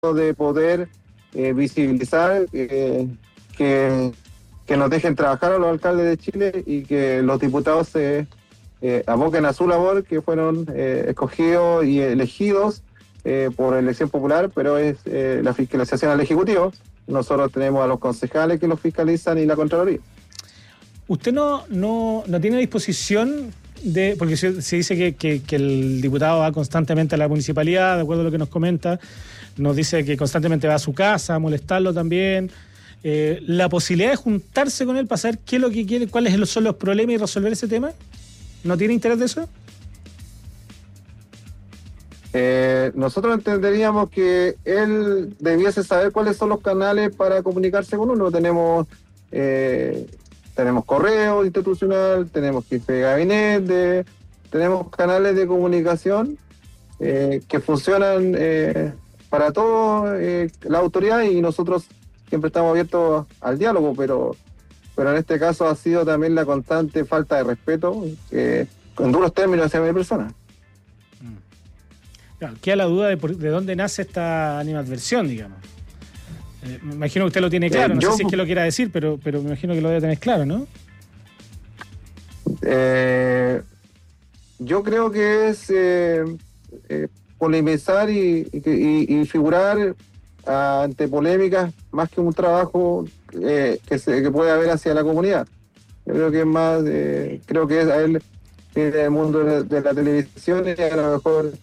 de poder visibilizar que nos dejen trabajar a los alcaldes de Chile y que los diputados se aboquen a su labor, que fueron escogidos y elegidos por elección popular, pero es la fiscalización al Ejecutivo. Nosotros tenemos a los concejales que los fiscalizan y la Contraloría. ¿Usted no tiene disposición de, porque se dice que el diputado va constantemente a la municipalidad, de acuerdo a lo que nos comenta, nos dice que constantemente va a su casa a molestarlo también, la posibilidad de juntarse con él para saber qué es lo que quiere, cuáles son los problemas y resolver ese tema? ¿No tiene interés de eso? Nosotros entenderíamos que él debiese saber cuáles son los canales para comunicarse con uno. Tenemos correo institucional, tenemos jefe de gabinete, tenemos canales de comunicación que funcionan para toda la autoridad, y nosotros siempre estamos abiertos al diálogo, pero en este caso ha sido también la constante falta de respeto, con duros términos hacia mi persona. Claro, queda la duda de dónde nace esta animadversión, digamos. Me imagino que usted lo tiene claro, no sé si es que lo quiera decir, pero me imagino que lo debe tener claro, ¿no? Yo creo que es polemizar y figurar ante polémicas más que un trabajo que puede haber hacia la comunidad. Yo creo que es más, creo que es a él viene del mundo de la televisión y a lo mejor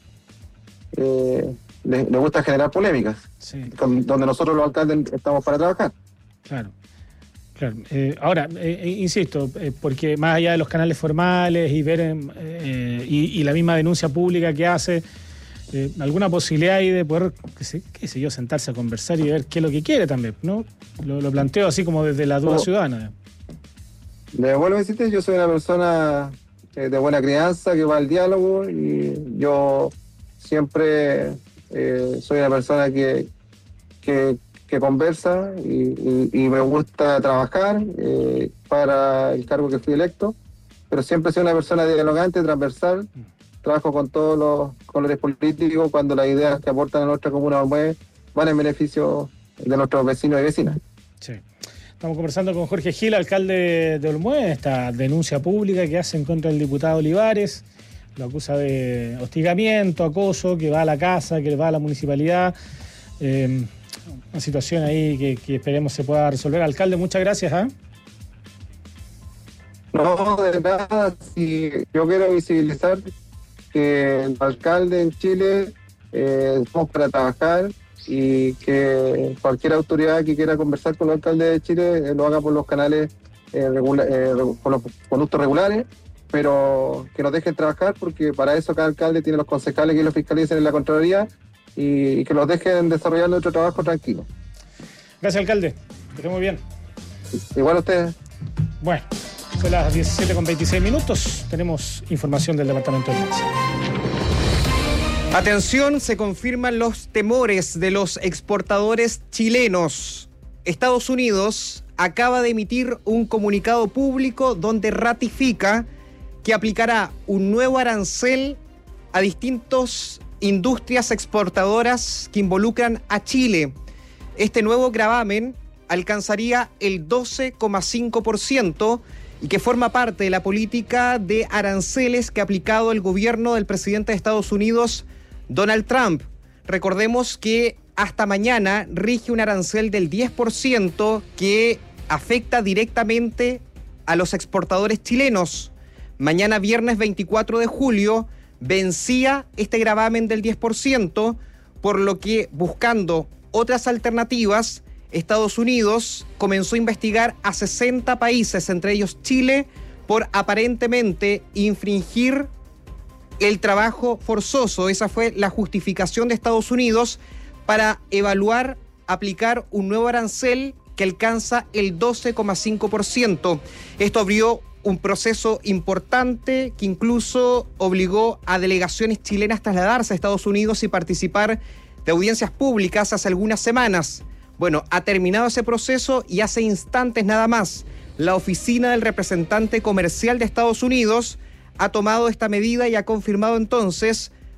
le gusta generar polémicas, sí, donde nosotros los alcaldes estamos para trabajar. Claro. Ahora, insisto, porque más allá de los canales formales y ver y la misma denuncia pública que hace, alguna posibilidad ahí de poder, qué sé yo, sentarse a conversar y ver qué es lo que quiere también, ¿no? Lo planteo así como desde la duda ciudadana. Le vuelvo a decirte, yo soy una persona de buena crianza que va al diálogo, y yo siempre soy una persona que conversa y me gusta trabajar para el cargo que fui electo, pero siempre soy una persona dialogante, transversal. Trabajo con todos los colores políticos cuando las ideas que aportan a nuestra comuna van en beneficio de nuestros vecinos y vecinas. Sí. Estamos conversando con Jorge Gil, alcalde de Olmué, esta denuncia pública que hace en contra del diputado Olivares. Lo acusa de hostigamiento, acoso, que va a la casa, que va a la municipalidad. Una situación ahí que esperemos se pueda resolver. Alcalde, muchas gracias. No, de nada. Si yo quiero visibilizar que el alcalde en Chile estamos para trabajar, y que cualquier autoridad que quiera conversar con los alcaldes de Chile lo haga por los canales por los conductos regulares, pero que nos dejen trabajar, porque para eso cada alcalde tiene los concejales que los fiscalicen en la Contraloría, y que los dejen desarrollar nuestro trabajo tranquilo. Gracias, alcalde. Que esté muy bien. Igual a ustedes. Bueno, son las 17:26. Tenemos información del Departamento de Prensa. Atención, se confirman los temores de los exportadores chilenos. Estados Unidos acaba de emitir un comunicado público donde ratifica que aplicará un nuevo arancel a distintas industrias exportadoras que involucran a Chile. Este nuevo gravamen alcanzaría el 12,5% y que forma parte de la política de aranceles que ha aplicado el gobierno del presidente de Estados Unidos, Donald Trump. Recordemos que hasta mañana rige un arancel del 10% que afecta directamente a los exportadores chilenos. Mañana, viernes 24 de julio, vencía este gravamen del 10%, por lo que, buscando otras alternativas, Estados Unidos comenzó a investigar a 60 países, entre ellos Chile, por aparentemente infringir el trabajo forzoso. Esa fue la justificación de Estados Unidos para evaluar aplicar un nuevo arancel que alcanza el 12,5%. Esto abrió un proceso importante que incluso obligó a delegaciones chilenas a trasladarse a Estados Unidos y participar de audiencias públicas hace algunas semanas. Bueno, ha terminado ese proceso y hace instantes nada más la oficina del representante comercial de Estados Unidos ha tomado esta medida y ha confirmado entonces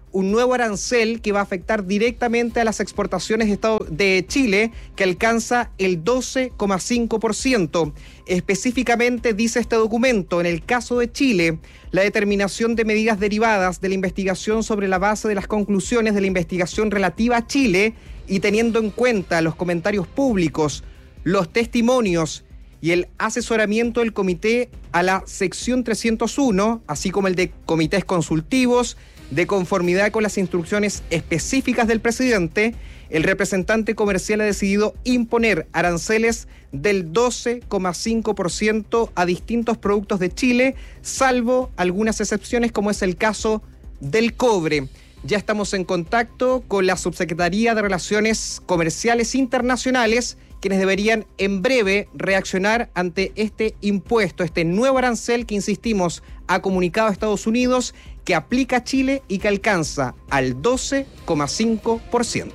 un nuevo arancel que va a afectar directamente a las exportaciones de Chile, que alcanza el 12,5%. Específicamente dice este documento, en el caso de Chile, la determinación de medidas derivadas de la investigación sobre la base de las conclusiones de la investigación relativa a Chile y teniendo en cuenta los comentarios públicos, los testimonios y el asesoramiento del comité a la sección 301, así como el de comités consultivos, de conformidad con las instrucciones específicas del presidente, el representante comercial ha decidido imponer aranceles del 12,5% a distintos productos de Chile, salvo algunas excepciones como es el caso del cobre. Ya estamos en contacto con la Subsecretaría de Relaciones Comerciales Internacionales, quienes deberían en breve reaccionar ante este impuesto, este nuevo arancel que, insistimos, ha comunicado a Estados Unidos que aplica a Chile y que alcanza al 12,5%.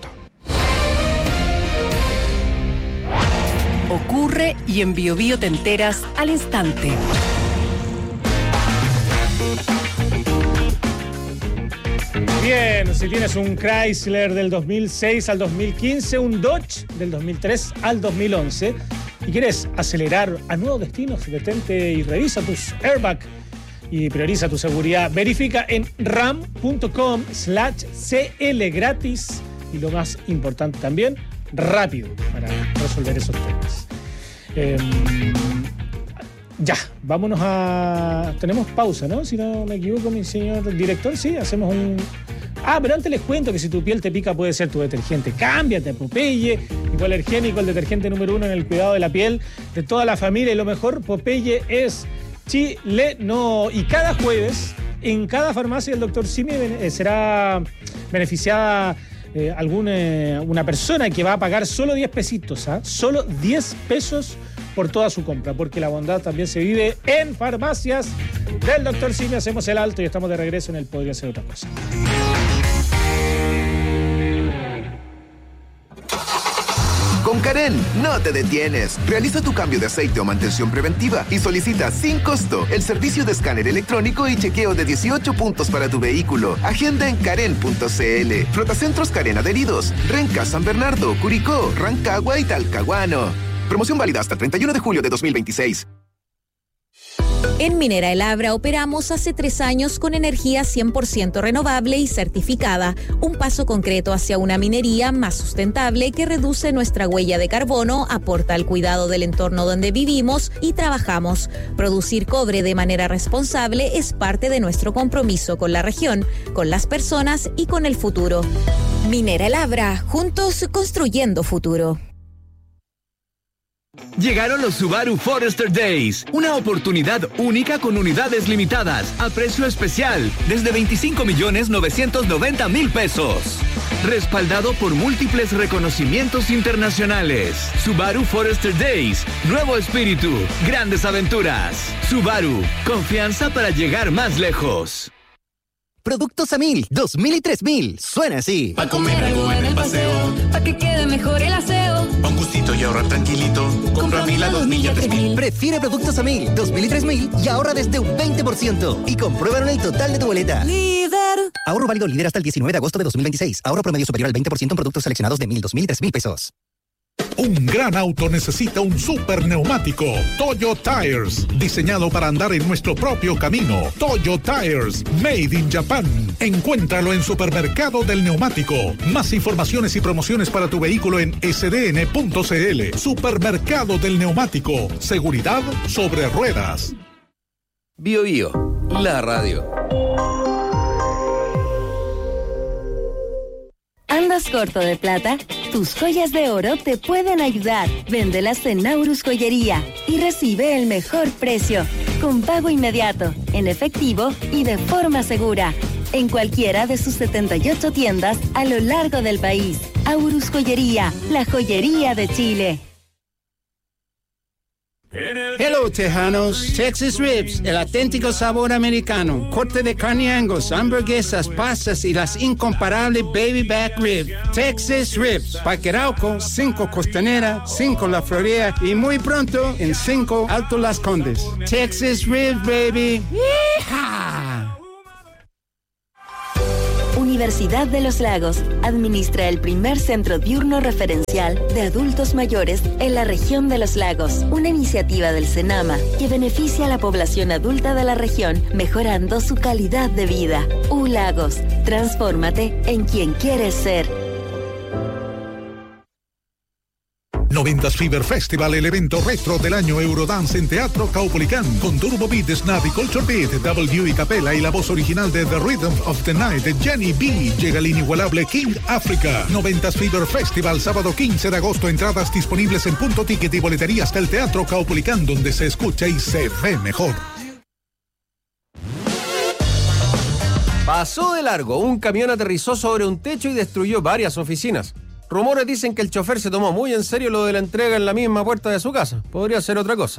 Ocurre y en BioBio te enteras al instante. Bien, si tienes un Chrysler del 2006 al 2015, un Dodge del 2003 al 2011 y quieres acelerar a nuevos destinos, detente y revisa tus airbags y prioriza tu seguridad. Verifica en ram.com/CL gratis y lo más importante también, rápido para resolver esos temas. Ya, vámonos a... Tenemos pausa, ¿no? Si no me equivoco, mi señor director, sí, hacemos un... pero antes les cuento que si tu piel te pica puede ser tu detergente. Cámbiate a Popeye, hipoalergénico, el detergente número 1 en el cuidado de la piel de toda la familia. Y lo mejor, Popeye es chileno. Y cada jueves, en cada farmacia del Dr. Simi será beneficiada una persona que va a pagar solo 10 pesitos, solo 10 pesos por toda su compra, porque la bondad también se vive en farmacias del Dr. Simi. Hacemos el alto y estamos de regreso en el Podría Ser Otra Cosa. Con Karen, no te detienes. Realiza tu cambio de aceite o mantención preventiva y solicita sin costo el servicio de escáner electrónico y chequeo de 18 puntos para tu vehículo. Agenda en karen.cl. Flotacentros Karen adheridos. Renca, San Bernardo, Curicó, Rancagua y Talcahuano. Promoción válida hasta el 31 de julio de 2026. En Minera El Abra operamos hace 3 años con energía 100% renovable y certificada, un paso concreto hacia una minería más sustentable que reduce nuestra huella de carbono, aporta al cuidado del entorno donde vivimos y trabajamos. Producir cobre de manera responsable es parte de nuestro compromiso con la región, con las personas y con el futuro. Minera El Abra, juntos construyendo futuro. Llegaron los Subaru Forester Days, una oportunidad única con unidades limitadas a precio especial desde 25.990.000 pesos. Respaldado por múltiples reconocimientos internacionales. Subaru Forester Days, nuevo espíritu, grandes aventuras. Subaru, confianza para llegar más lejos. Productos a 1000, 2000 y 3000. Suena así. Pa' comer algo en el paseo, pa' que quede mejor el aseo. Pa' un gustito y ahorrar tranquilito. Compra a 1000, a 2000 y a 3000. Prefiere productos a 1000, 2000 y 3000 y ahorra desde un 20%. Y compruébalo en el total de tu boleta. Líder. Ahorro válido líder hasta el 19 de agosto de 2026. Ahorro promedio superior al 20% en productos seleccionados de 1000, 2000 y 3000 pesos. Un gran auto necesita un super neumático. Toyo Tires, diseñado para andar en nuestro propio camino. Toyo Tires, made in Japan. Encuéntralo en Supermercado del Neumático. Más informaciones y promociones para tu vehículo en sdn.cl. Supermercado del Neumático. Seguridad sobre ruedas. BioBio, la radio. ¿Andas corto de plata? Tus joyas de oro te pueden ayudar. Véndelas en Naurus Joyería y recibe el mejor precio, con pago inmediato, en efectivo y de forma segura. En cualquiera de sus 78 tiendas a lo largo del país. Aurus Joyería, la joyería de Chile. Hello, Tejanos. Texas Ribs, el auténtico sabor americano. Corte de carne Angus, hamburguesas, pastas y las incomparables Baby Back Rib. Texas Ribs. Parque Arauco, 5 Costanera, 5 La Florida y muy pronto en 5 Alto Las Condes. Texas Ribs, baby. ¡Yeehaw! Universidad de los Lagos administra el primer centro diurno referencial de adultos mayores en la región de los lagos, una iniciativa del CENAMA que beneficia a la población adulta de la región, mejorando su calidad de vida. U-Lagos, transfórmate en quien quieres ser. 90s Fever Festival, el evento retro del año Eurodance en Teatro Caupolicán, con Turbo Beat, Snap y Culture Beat, W y Capella y la voz original de The Rhythm of the Night de Jenny B. Llega el inigualable King Africa. 90s Fever Festival, sábado 15 de agosto. Entradas disponibles en Punto Ticket y boleterías del Teatro Caupolicán, donde se escucha y se ve mejor. Pasó de largo. Un camión aterrizó sobre un techo y destruyó varias oficinas. Rumores dicen que el chofer se tomó muy en serio lo de la entrega en la misma puerta de su casa. Podría ser otra cosa.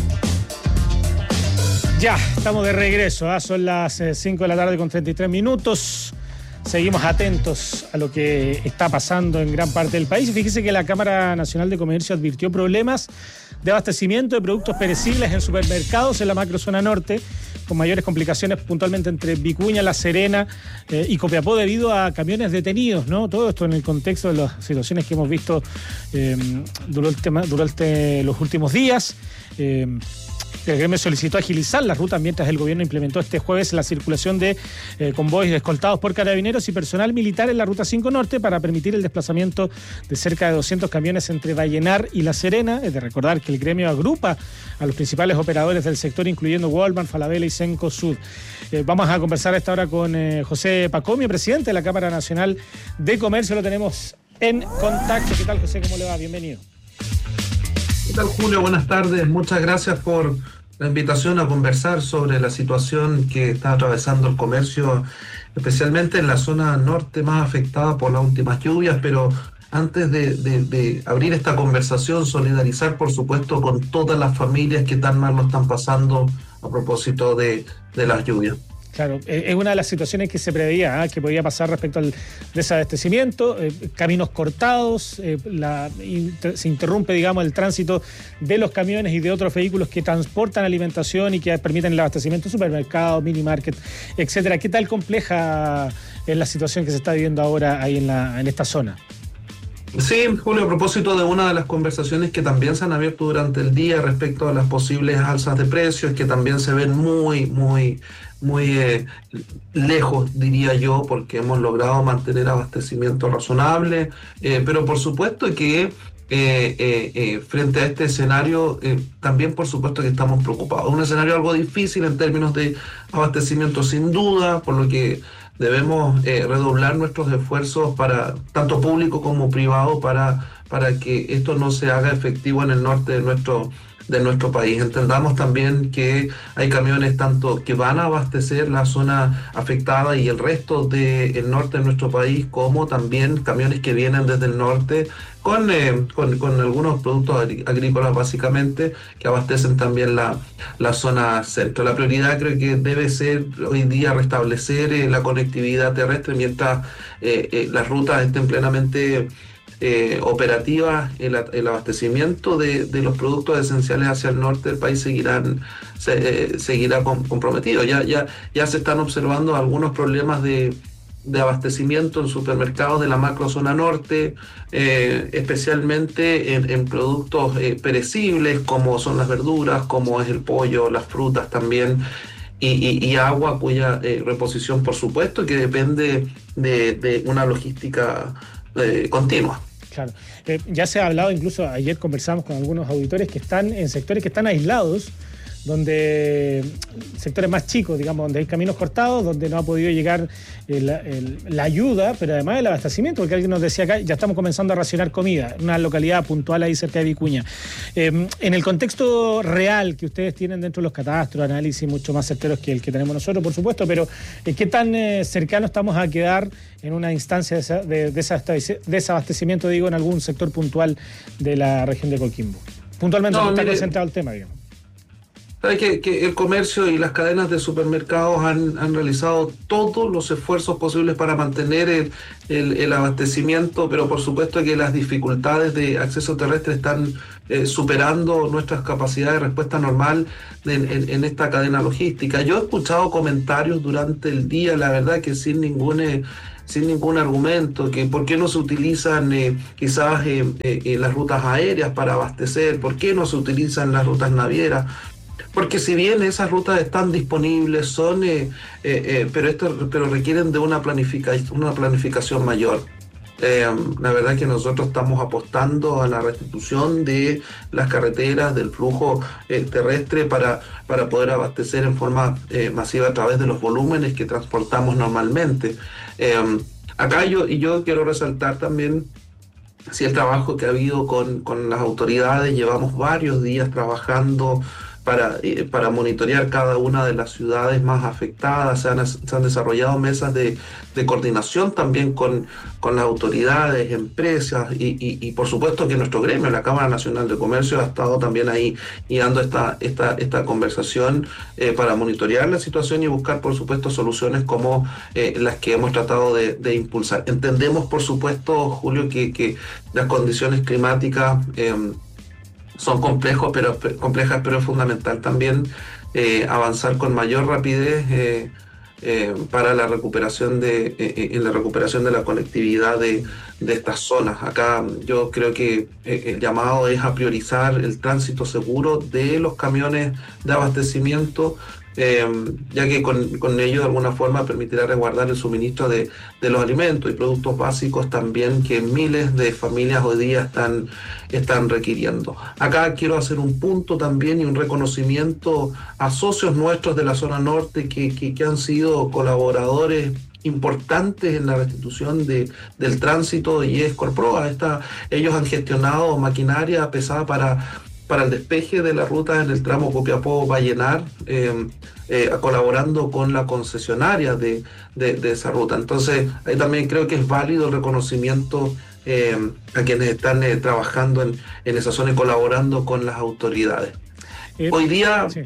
Ya, estamos de regreso. Son las 5 de la tarde con 33 minutos. Seguimos atentos a lo que está pasando en gran parte del país. Fíjese que la Cámara Nacional de Comercio advirtió problemas de abastecimiento de productos perecibles en supermercados en la macrozona norte, con mayores complicaciones puntualmente entre Vicuña, La Serena y Copiapó debido a camiones detenidos, ¿no? Todo esto en el contexto de las situaciones que hemos visto durante los últimos días. El gremio solicitó agilizar las rutas mientras el gobierno implementó este jueves la circulación de convoys escoltados por carabineros y personal militar en la Ruta 5 Norte para permitir el desplazamiento de cerca de 200 camiones entre Vallenar y La Serena. Es de recordar que el gremio agrupa a los principales operadores del sector, incluyendo Walmart, Falabella y Cencosud. Vamos a conversar a esta hora con José Pacomio, presidente de la Cámara Nacional de Comercio. Lo tenemos en contacto. ¿Qué tal, José? ¿Cómo le va? Bienvenido. ¿Qué tal, Julio? Buenas tardes. Muchas gracias por la invitación a conversar sobre la situación que está atravesando el comercio, especialmente en la zona norte más afectada por las últimas lluvias. Pero antes de abrir esta conversación, solidarizar, por supuesto, con todas las familias que tan mal lo están pasando a propósito de las lluvias. Claro, es una de las situaciones que se preveía, que podía pasar respecto al desabastecimiento, caminos cortados, se interrumpe, digamos, el tránsito de los camiones y de otros vehículos que transportan alimentación y que permiten el abastecimiento de supermercados, mini market, etcétera. ¿Qué tal compleja es la situación que se está viviendo ahora ahí en esta zona? Sí, Julio, a propósito de una de las conversaciones que también se han abierto durante el día respecto a las posibles alzas de precios, que también se ven muy lejos, diría yo, porque hemos logrado mantener abastecimiento razonable, pero por supuesto que frente a este escenario también por supuesto que estamos preocupados. Un escenario algo difícil en términos de abastecimiento, sin duda, por lo que debemos redoblar nuestros esfuerzos, para tanto público como privado, para que esto no se haga efectivo en el norte de nuestro país. Entendamos también que hay camiones tanto que van a abastecer la zona afectada y el resto del norte de nuestro país, como también camiones que vienen desde el norte con algunos productos agrícolas, básicamente, que abastecen también la zona centro. La prioridad creo que debe ser hoy día restablecer la conectividad terrestre mientras las rutas estén plenamente operativas. El abastecimiento de los productos esenciales hacia el norte del país seguirá comprometido. Ya se están observando algunos problemas de abastecimiento en supermercados de la macrozona norte, especialmente en productos perecibles, como son las verduras, como es el pollo, las frutas también, y agua, cuya reposición, por supuesto, que depende de una logística continua. Claro. Ya se ha hablado, incluso ayer conversamos con algunos auditores que están en sectores que están aislados, donde sectores más chicos, digamos, donde hay caminos cortados, donde no ha podido llegar la ayuda, pero además el abastecimiento, porque alguien nos decía acá, ya estamos comenzando a racionar comida, una localidad puntual ahí cerca de Vicuña. En el contexto real que ustedes tienen dentro de los catastros, análisis mucho más certeros que el que tenemos nosotros, por supuesto, pero ¿qué tan cercano estamos a quedar en una instancia de desabastecimiento, digo, en algún sector puntual de la región de Coquimbo? Puntualmente no está concentrado el tema, digamos. Sabe que el comercio y las cadenas de supermercados han realizado todos los esfuerzos posibles para mantener el abastecimiento, pero por supuesto que las dificultades de acceso terrestre están superando nuestras capacidades de respuesta normal en esta cadena logística. Yo he escuchado comentarios durante el día, la verdad que sin ningún sin ningún argumento, que por qué no se utilizan quizás las rutas aéreas para abastecer, por qué no se utilizan las rutas navieras. Porque si bien esas rutas están disponibles, pero requieren de una planificación mayor. La verdad es que nosotros estamos apostando a la restitución de las carreteras, del flujo terrestre para poder abastecer en forma masiva a través de los volúmenes que transportamos normalmente. Acá yo quiero resaltar también el trabajo que ha habido con las autoridades. Llevamos varios días trabajando para monitorear cada una de las ciudades más afectadas. Se han desarrollado mesas de coordinación también con las autoridades, empresas y por supuesto que nuestro gremio, la Cámara Nacional de Comercio, ha estado también ahí guiando esta conversación para monitorear la situación y buscar por supuesto soluciones como las que hemos tratado de impulsar. Entendemos por supuesto, Julio, que las condiciones climáticas son complejas, pero es fundamental también avanzar con mayor rapidez para la recuperación en la recuperación de la conectividad de estas zonas. Acá yo creo que el llamado es a priorizar el tránsito seguro de los camiones de abastecimiento, ya que con ello de alguna forma permitirá resguardar el suministro de los alimentos y productos básicos también que miles de familias hoy día están requiriendo. Acá quiero hacer un punto también y un reconocimiento a socios nuestros de la zona norte que han sido colaboradores importantes en la restitución del tránsito, y es Corproa. Ellos han gestionado maquinaria pesada para el despeje de la ruta en el tramo Copiapó-Vallenar, colaborando con la concesionaria de esa ruta. Entonces, ahí también creo que es válido el reconocimiento a quienes están trabajando en esa zona y colaborando con las autoridades. Hoy día, sí,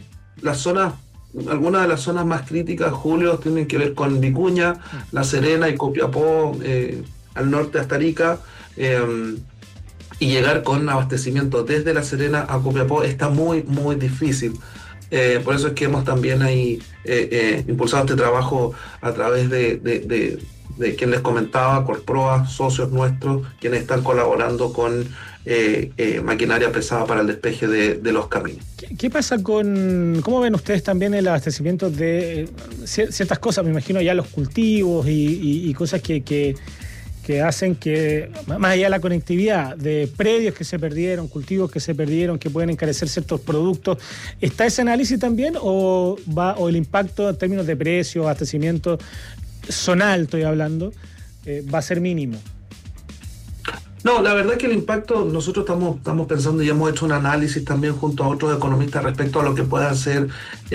algunas de las zonas más críticas, Julio, tienen que ver con Vicuña, La Serena y Copiapó, al norte hasta Arica. Y llegar con abastecimiento desde La Serena a Copiapó está muy, muy difícil. Por eso es que hemos también ahí impulsado este trabajo a través de quien les comentaba, Corproa, socios nuestros, quienes están colaborando con maquinaria pesada para el despeje de los caminos. ¿Qué pasa cómo ven ustedes también el abastecimiento de ciertas cosas? Me imagino ya los cultivos y cosas que hacen que, más allá de la conectividad, de predios que se perdieron, cultivos que se perdieron, que pueden encarecer ciertos productos, ¿está ese análisis también o el impacto en términos de precio, abastecimiento zonal, estoy hablando, va a ser mínimo? No, la verdad es que el impacto, nosotros estamos pensando y hemos hecho un análisis también junto a otros economistas respecto a lo que pueda ser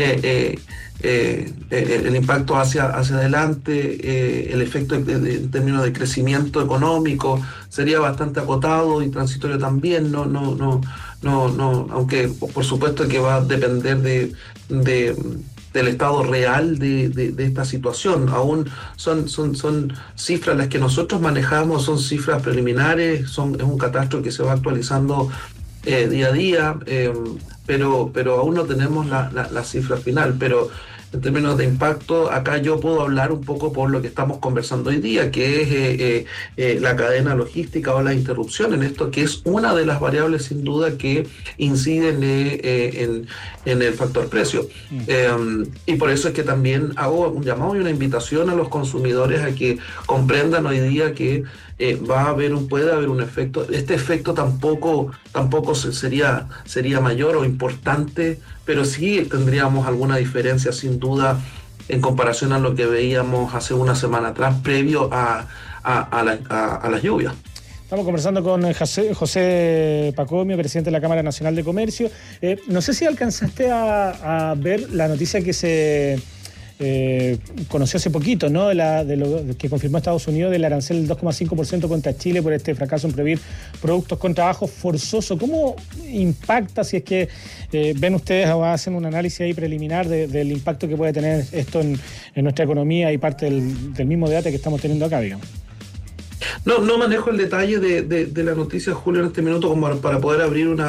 el impacto hacia adelante, el efecto en términos de crecimiento económico sería bastante acotado y transitorio también, no, aunque por supuesto que va a depender del estado real de esta situación. Aún son cifras las que nosotros manejamos, son cifras preliminares, es un catastro que se va actualizando día a día, pero aún no tenemos la cifra final. Pero en términos de impacto, acá yo puedo hablar un poco por lo que estamos conversando hoy día, que es la cadena logística o la interrupción en esto, que es una de las variables sin duda que inciden en el factor precio. Y por eso es que también hago un llamado y una invitación a los consumidores a que comprendan hoy día que puede haber un efecto. Este efecto tampoco sería mayor o importante, pero sí tendríamos alguna diferencia sin duda en comparación a lo que veíamos hace una semana atrás, previo a las lluvias. Estamos conversando con José Pacomio, presidente de la Cámara Nacional de Comercio. No sé si alcanzaste a ver la noticia que se conoció hace poquito, ¿no? De lo que confirmó Estados Unidos del arancel del 2,5% contra Chile por este fracaso en prohibir productos con trabajo forzoso. ¿Cómo impacta, si es que ven ustedes o hacen un análisis ahí preliminar del impacto que puede tener esto en nuestra economía y parte del mismo debate que estamos teniendo acá, digamos? No manejo el detalle de la noticia, Julio, en este minuto como para poder abrir una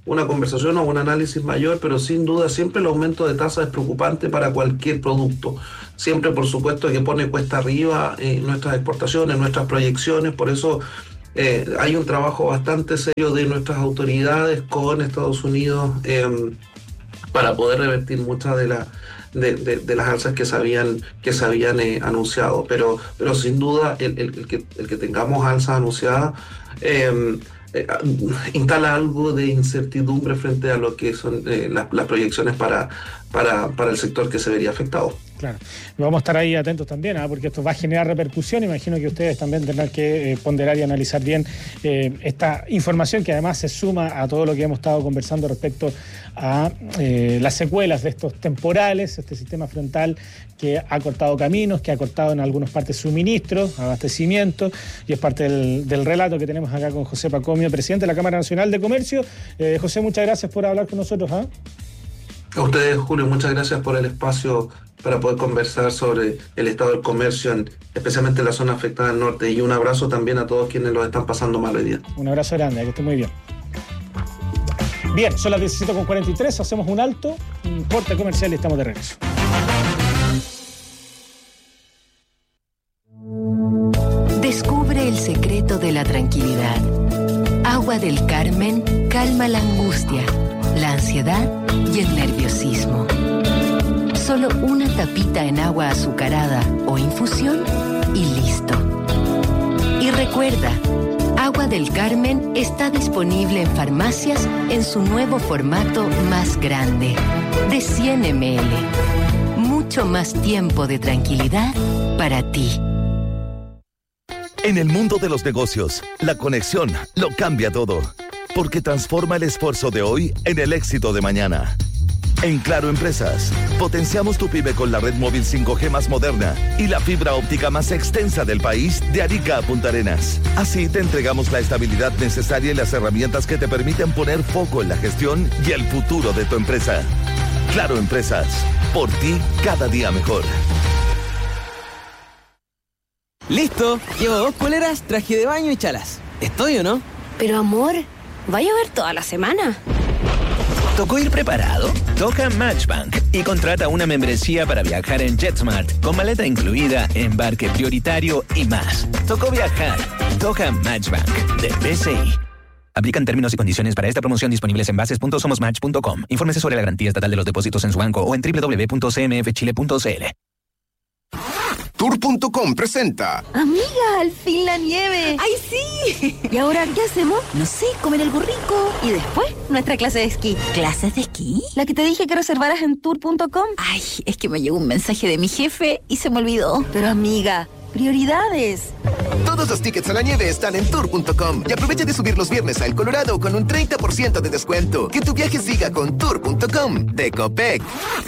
una conversación o un análisis mayor, pero sin duda siempre el aumento de tasas es preocupante para cualquier producto. Siempre, por supuesto, que pone cuesta arriba nuestras exportaciones, nuestras proyecciones, por eso hay un trabajo bastante serio de nuestras autoridades con Estados Unidos para poder revertir muchas de las alzas que se habían anunciado. Pero sin duda el que tengamos alzas anunciadas instala algo de incertidumbre frente a lo que son las proyecciones para el sector que se vería afectado. Claro, vamos a estar ahí atentos también, porque esto va a generar repercusión. Imagino que ustedes también tendrán que ponderar y analizar bien esta información, que además se suma a todo lo que hemos estado conversando respecto a las secuelas de estos temporales, este sistema frontal que ha cortado caminos, que ha cortado en algunas partes suministros, abastecimiento, y es parte del relato que tenemos acá con José Pacomio, presidente de la Cámara Nacional de Comercio. José, muchas gracias por hablar con nosotros. A ustedes, Julio, muchas gracias por el espacio para poder conversar sobre el estado del comercio, especialmente en la zona afectada del norte. Y un abrazo también a todos quienes los están pasando mal hoy día. Un abrazo grande, que esté muy bien. Bien, son las 17:43, hacemos un alto, un corte comercial y estamos de regreso. Descubre el secreto de la tranquilidad. Agua del Carmen calma la angustia, la ansiedad y el nerviosismo. Solo una tapita en agua azucarada o infusión y listo. Y recuerda, Agua del Carmen está disponible en farmacias en su nuevo formato más grande, de 100 ml. Mucho más tiempo de tranquilidad para ti. En el mundo de los negocios, la conexión lo cambia todo, porque transforma el esfuerzo de hoy en el éxito de mañana. En Claro Empresas, potenciamos tu pyme con la red móvil 5G más moderna y la fibra óptica más extensa del país, de Arica a Punta Arenas. Así te entregamos la estabilidad necesaria y las herramientas que te permiten poner foco en la gestión y el futuro de tu empresa. Claro Empresas, por ti cada día mejor. Listo, llevo 2 poleras, traje de baño y chalas. ¿Estoy o no? Pero amor, ¿va a llover toda la semana? ¿Tocó ir preparado? Toca Matchbank y contrata una membresía para viajar en JetSmart, con maleta incluida, embarque prioritario y más. Tocó viajar. Toca Matchbank de BCI. Aplican términos y condiciones para esta promoción disponibles en bases.somosmatch.com. Infórmese sobre la garantía estatal de los depósitos en su banco o en www.cmfchile.cl. Tour.com presenta. Amiga, al fin la nieve. ¡Ay, sí! ¿Y ahora qué hacemos? No sé, comer algo rico. Y después, nuestra clase de esquí. ¿Clases de esquí? La que te dije que reservaras en Tour.com. Ay, es que me llegó un mensaje de mi jefe y se me olvidó. Pero amiga, prioridades. Todos los tickets a la nieve están en Tour.com. Y aprovecha de subir los viernes a El Colorado con un 30% de descuento. Que tu viaje siga con Tour.com de Copec.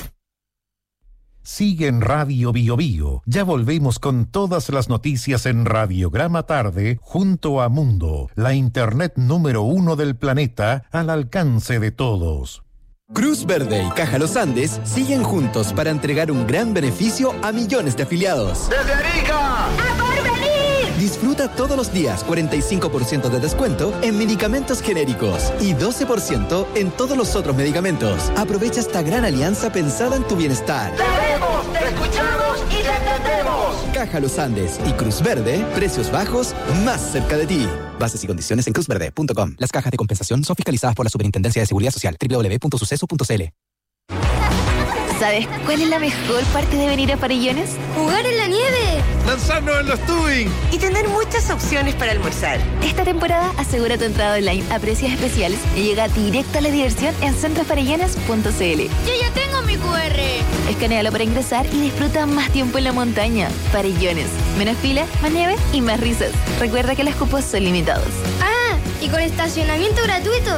Sigue en Radio Bio Bio. Ya volvemos con todas las noticias en Radiograma Tarde junto a Mundo, la internet número 1 del planeta al alcance de todos. Cruz Verde y Caja Los Andes siguen juntos para entregar un gran beneficio a millones de afiliados. ¡Desde Arica! ¡A Porvenir! Disfruta todos los días 45% de descuento en medicamentos genéricos y 12% en todos los otros medicamentos. Aprovecha esta gran alianza pensada en tu bienestar. ¡Te vemos, te escuchamos y te entendemos! Caja Los Andes y Cruz Verde, precios bajos más cerca de ti. Bases y condiciones en cruzverde.com. Las cajas de compensación son fiscalizadas por la Superintendencia de Seguridad Social. www.suceso.cl. ¿Sabes cuál es la mejor parte de venir a Farellones? ¡Jugar en la nieve! ¡Lanzarnos en los tubing! Y tener muchas opciones para almorzar. Esta temporada asegura tu entrada online a precios especiales y llega directo a la diversión en centrofarellones.cl. ¡Yo ya tengo mi QR! Escanéalo para ingresar y disfruta más tiempo en la montaña. Farellones. Menos fila, más nieve y más risas. Recuerda que los cupos son limitados. ¡Ah! ¿Y con estacionamiento gratuito?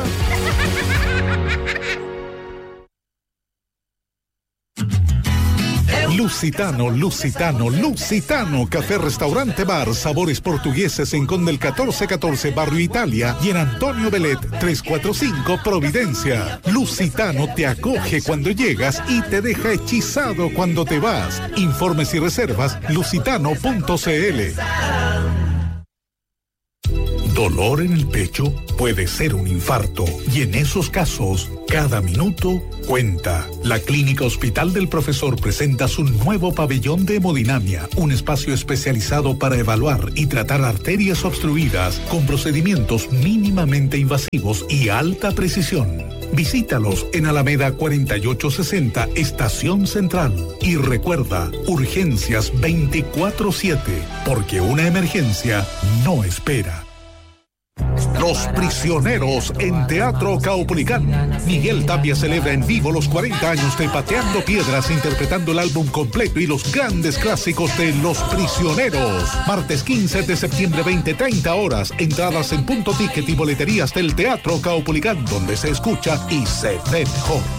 Lusitano, Lusitano, Lusitano, café, restaurante, bar, sabores portugueses en Conde el 1414, Barrio Italia, y en Antonio Belet 345, Providencia. Lusitano te acoge cuando llegas y te deja hechizado cuando te vas. Informes y reservas, lusitano.cl. Dolor en el pecho puede ser un infarto y en esos casos, cada minuto cuenta. La Clínica Hospital del Profesor presenta su nuevo pabellón de hemodinamia, un espacio especializado para evaluar y tratar arterias obstruidas con procedimientos mínimamente invasivos y alta precisión. Visítalos en Alameda 4860, Estación Central. Y recuerda, urgencias 24/7, porque una emergencia no espera. Los Prisioneros en Teatro Caupolicán. Miguel Tapia celebra en vivo los 40 años de Pateando Piedras, interpretando el álbum completo y los grandes clásicos de Los Prisioneros. Martes 15 de septiembre, 20:30 horas. Entradas en Punto Ticket y boleterías del Teatro Caupolicán, donde se escucha y se ve mejor.